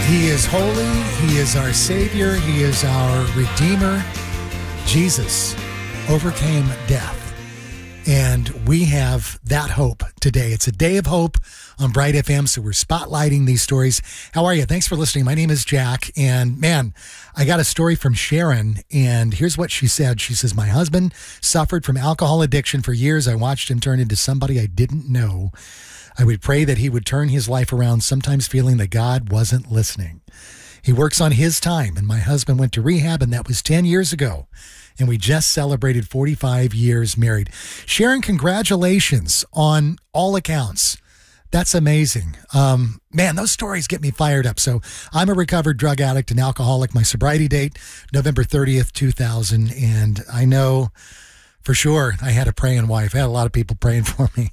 He is holy. He is our Savior. He is our Redeemer. Jesus overcame death. And we have that hope today. It's a day of hope on Bright FM, so we're spotlighting these stories. How are you? Thanks for listening. My name is Jack, and man, I got a story from Sharon, and here's what she said. She says, my husband suffered from alcohol addiction for years. I watched him turn into somebody I didn't know. I would pray that he would turn his life around, sometimes feeling that God wasn't listening. He works on his time, and my husband went to rehab, and that was 10 years ago. And we just celebrated 45 years married. Sharon, congratulations on all accounts. That's amazing. Man, those stories get me fired up. So I'm a recovered drug addict and alcoholic. My sobriety date, November 30th, 2000. And I know for sure I had a praying wife. I had a lot of people praying for me.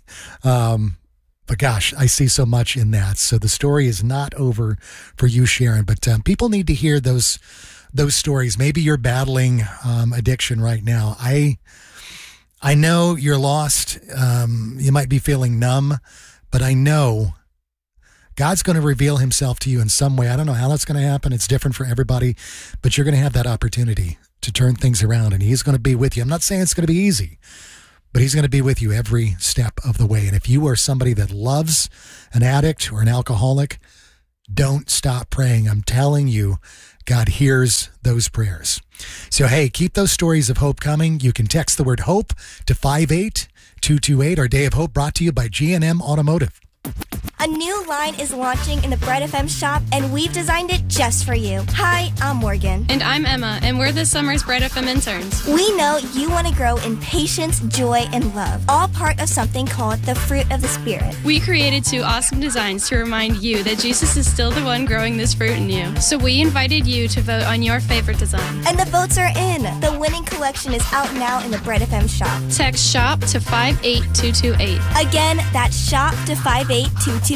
But gosh, I see so much in that. So the story is not over for you, Sharon. But people need to hear those stories. Maybe you're battling addiction right now. I know you're lost. You might be feeling numb, but I know God's going to reveal himself to you in some way. I don't know how that's going to happen. It's different for everybody, but you're going to have that opportunity to turn things around, and he's going to be with you. I'm not saying it's going to be easy, but he's going to be with you every step of the way. And if you are somebody that loves an addict or an alcoholic, don't stop praying. I'm telling you, God hears those prayers. So, hey, keep those stories of hope coming. You can text the word HOPE to 58228. Our Day of Hope brought to you by G&M Automotive. A new line is launching in the Bright FM shop, and we've designed it just for you. Hi, I'm Morgan. And I'm Emma, and we're this summer's Bright FM interns. We know you want to grow in patience, joy, and love, all part of something called the fruit of the Spirit. We created 2 awesome designs to remind you that Jesus is still the one growing this fruit in you. So we invited you to vote on your favorite design. And the votes are in. The winning collection is out now in the Bright FM shop. Text SHOP to 58228. Again, that's SHOP to 58228.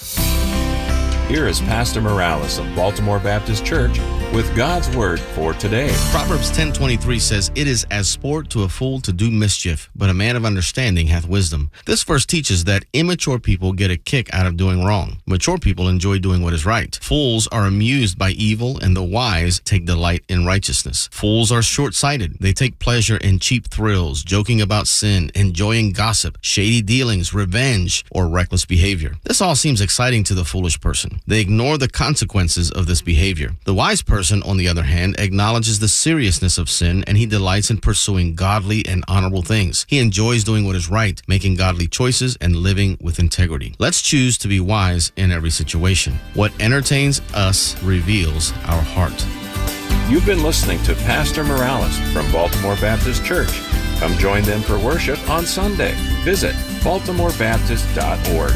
Here is Pastor Morales of Baltimore Baptist Church with God's Word for today. Proverbs 10:23 says, "It is as sport to a fool to do mischief, but a man of understanding hath wisdom." This verse teaches that immature people get a kick out of doing wrong. Mature people enjoy doing what is right. Fools are amused by evil, and the wise take delight in righteousness. Fools are short-sighted. They take pleasure in cheap thrills, joking about sin, enjoying gossip, shady dealings, revenge, or reckless behavior. This all seems exciting to the foolish person. They ignore the consequences of this behavior. The wise person, on the other hand, acknowledges the seriousness of sin, and he delights in pursuing godly and honorable things. He enjoys doing what is right, making godly choices, and living with integrity. Let's choose to be wise in every situation. What entertains us reveals our heart. You've been listening to Pastor Morales from Baltimore Baptist Church. Come join them for worship on Sunday. Visit baltimorebaptist.org.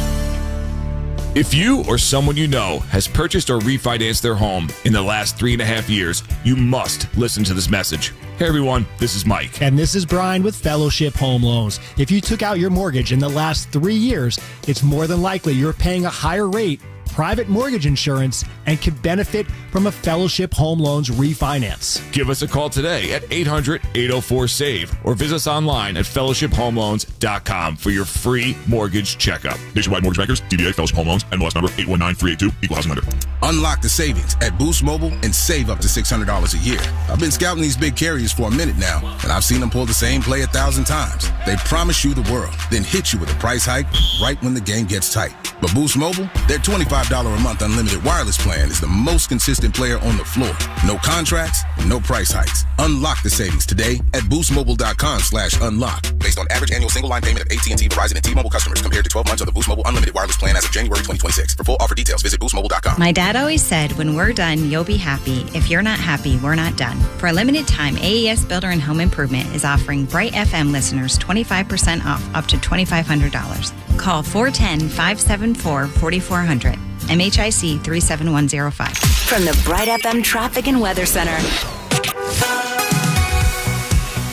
If you or someone you know has purchased or refinanced their home in the last 3.5 years, you must listen to this message. Hey everyone, this is Mike. And this is Brian with Fellowship Home Loans. If you took out your mortgage in the last 3 years, it's more than likely you're paying a higher rate, private mortgage insurance, and can benefit from a Fellowship Home Loans refinance. Give us a call today at 800-804-SAVE or visit us online at fellowshiphomeloans.com for your free mortgage checkup. Nationwide Mortgage Bankers, DBA Fellowship Home Loans, NMLS number 819382, Equal Housing Lender. Unlock the savings at Boost Mobile and save up to $600 a year. I've been scouting these big carriers for a minute now, and I've seen them pull the same play 1,000 times. They promise you the world, then hit you with a price hike right when the game gets tight. But Boost Mobile, their $25 a month unlimited wireless plan is the most consistent player on the floor. No contracts, no price hikes. Unlock the savings today at boostmobile.com/unlock. Based on average annual single line payment of AT&T, Verizon, and T-Mobile customers compared to 12 months of the Boost Mobile unlimited wireless plan as of January 2026. For full offer details, visit boostmobile.com. My dad always said, when we're done, you'll be happy. If you're not happy, we're not done. For a limited time, AES Builder and Home Improvement is offering Bright FM listeners 25% off up to $2,500. Call 410-574-4400. MHIC 37105. From the Bright FM Traffic and Weather Center.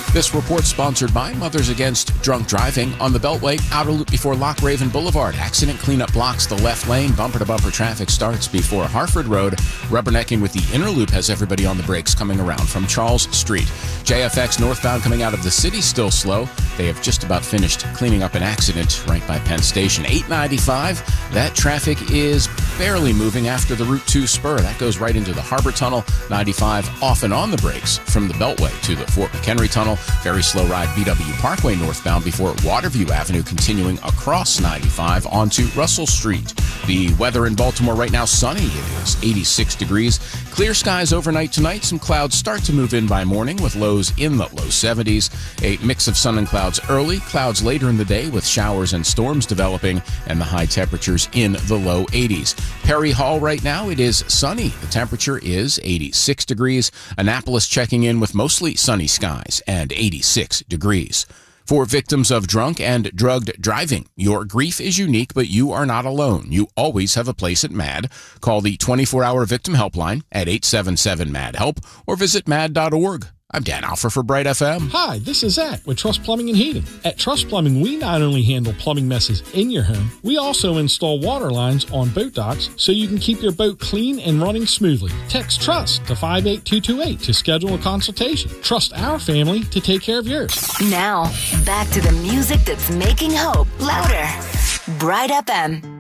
This report sponsored by Mothers Against Drunk Driving. On the Beltway, outer loop before Lock Raven Boulevard. Accident cleanup blocks the left lane. Bumper-to-bumper traffic starts before Harford Road. Rubbernecking with the inner loop has everybody on the brakes coming around from Charles Street. JFX northbound coming out of the city still slow. They have just about finished cleaning up an accident right by Penn Station. 895, that traffic is barely moving after the Route 2 spur. That goes right into the Harbor Tunnel. 95 off and on the brakes from the Beltway to the Fort McHenry Tunnel. Very slow ride BW Parkway northbound before Waterview Avenue, continuing across 95 onto Russell Street. The weather in Baltimore right now, sunny. It is 86 degrees. Clear skies overnight tonight. Some clouds start to move in by morning with lows in the low 70s. A mix of sun and clouds early, clouds later in the day with showers and storms developing, and the high temperatures in the low 80s. Perry Hall right now, it is sunny. The temperature is 86 degrees. Annapolis checking in with mostly sunny skies and 86 degrees. For victims of drunk and drugged driving, your grief is unique, but you are not alone. You always have a place at MAD. Call the 24-hour victim helpline at 877-MAD-HELP or visit mad.org. I'm Dan Alfer for Bright FM. Hi, this is Zach with Trust Plumbing and Heating. At Trust Plumbing, we not only handle plumbing messes in your home, we also install water lines on boat docks so you can keep your boat clean and running smoothly. Text TRUST to 58228 to schedule a consultation. Trust our family to take care of yours. Now, back to the music that's making hope louder. Bright FM.